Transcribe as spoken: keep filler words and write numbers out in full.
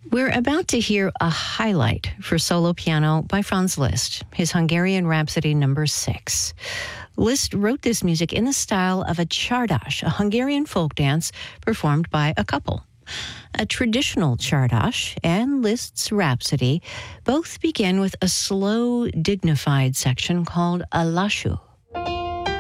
We're about to hear a highlight for solo piano by Franz Liszt, his Hungarian Rhapsody number six. Liszt wrote this music in the style of a csárdas, a Hungarian folk dance performed by a couple. A traditional csárdas and Liszt's Rhapsody both begin with a slow, dignified section called a lassú.